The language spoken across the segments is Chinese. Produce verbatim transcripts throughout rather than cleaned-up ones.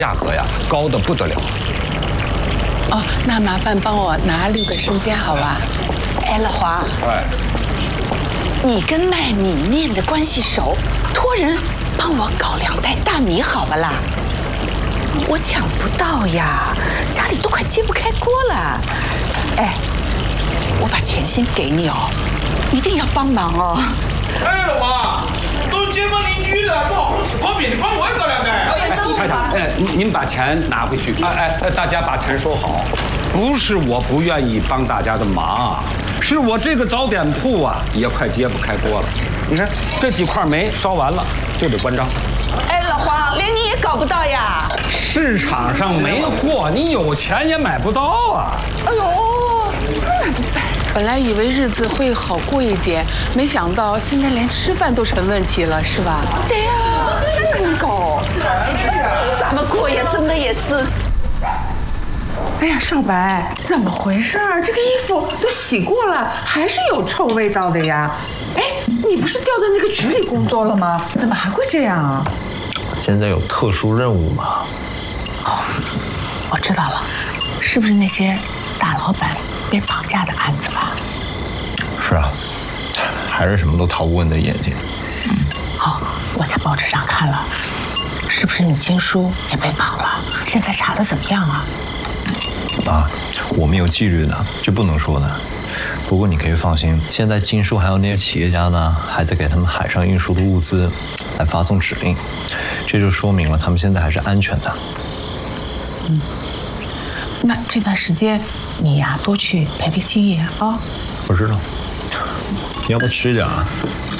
价格呀高的不得了。 哦，那麻烦帮我拿六个生煎好吧？ 哎，老黄， 哎， 你跟卖米面的关系熟，托人帮我搞两袋大米好不啦？我抢不到呀，家里都快揭不开锅了。哎，我把钱先给你哦，一定要帮忙哦。 哎，老王，都是街坊邻居的，不好好吃泡饼，你帮我也搞两袋。 太太，哎，您您把钱拿回去。哎哎，大家把钱收好，不是我不愿意帮大家的忙，是我这个早点铺啊也快揭不开锅了。你看这几块煤烧完了就得关张。 哎，老黄，连你也搞不到呀？ 市场上没货，你有钱也买不到啊。 哎呦，那怎么办？ 本来以为日子会好过一点，没想到现在连吃饭都成问题了，是吧？ 对呀，那怎么搞？咱们过呀，真的也是。 哎呀，少白，怎么回事儿？这个衣服都洗过了，还是有臭味道的呀？哎，你不是调到那个局里工作了吗？怎么还会这样啊？ 现在有特殊任务嘛？ 哦，我知道了，是不是那些大老板被绑架的案子吧？ 是啊，还是什么都逃不过你的眼睛。 嗯，好，我在报纸上看了，是不是你金叔也被绑了？现在查的怎么样啊？ 啊，我们有纪律的，这不能说的。不过你可以放心，现在金叔还有那些企业家呢，还在给他们海上运输的物资来发送指令，这就说明了他们现在还是安全的。 嗯，那这段时间你呀多去陪陪青爷啊。 我知道，你要不吃一点啊？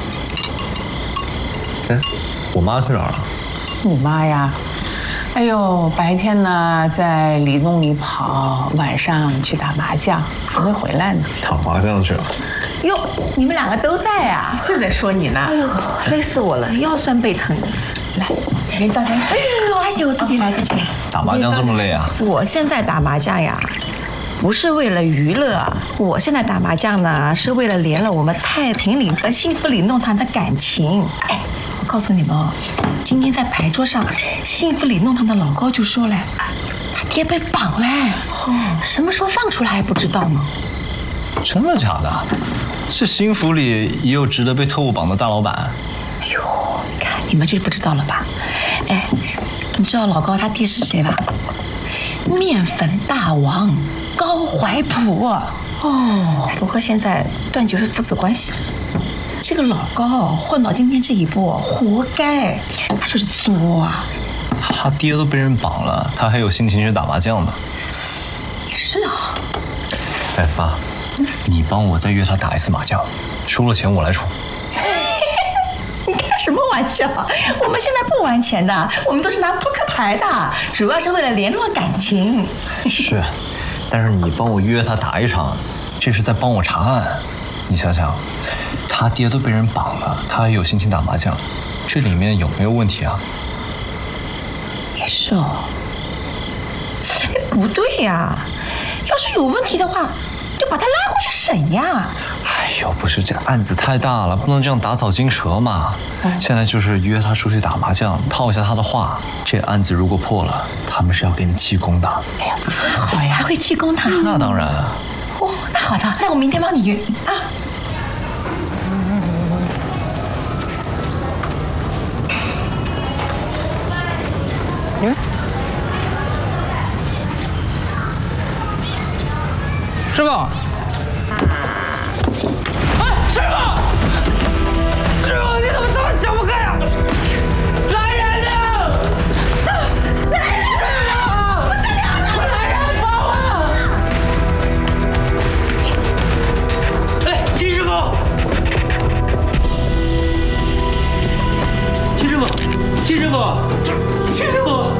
哎，我妈去哪儿了？ 你妈呀？哎呦，白天呢在里弄里跑，晚上去打麻将，还没回来呢。 打麻将去了。 哟，你们两个都在啊？ 就在说你呢。 哎呦，累死我了，腰酸背疼的。 来，给你倒杯。 哎呦，而且我自己来自己来。 打麻将这么累啊？ 我现在打麻将呀，不是为了娱乐，我现在打麻将呢，是为了连了我们太平里和幸福里弄堂的感情。哎，我告诉你们哦，今天在牌桌上，幸福里弄堂的老高就说了，他爹被绑了，哦，什么时候放出来还不知道吗？ 真的假的？这幸福里也有值得被特务绑的大老板？ 哎呦，你看你们就不知道了吧？哎，你知道老高他爹是谁吧？面粉大王高怀普。哦，不过现在断绝了父子关系。这个老高混到今天这一步，活该，他就是作啊！ 他爹都被人绑了，他还有心情去打麻将呢。 也是啊。 哎，爸，你帮我再约他打一次麻将，输了钱我来出。 你开什么玩笑？我们现在不玩钱的，我们都是拿扑克牌的，主要是为了联络感情。 是，但是你帮我约他打一场，这是在帮我查案。你想想，他爹都被人绑了，他还有心情打麻将，这里面有没有问题啊？ 也是哦。不对呀，要是有问题的话，就把他拉过去审呀。 哎呦，不是，这案子太大了，不能这样打草惊蛇嘛。嗯、现在就是约他出去打麻将，套一下他的话。这案子如果破了，他们是要给你记功的。 哎呀，好呀，还会记功的。 那当然。 哦，那好的，那我明天帮你约啊。 嗯，师傅。师傅，师傅，你怎么这么想不开呀？来人呐！来人啊！不得了了！来人帮我！ 哎，金师傅，金师傅，金师傅，金师傅。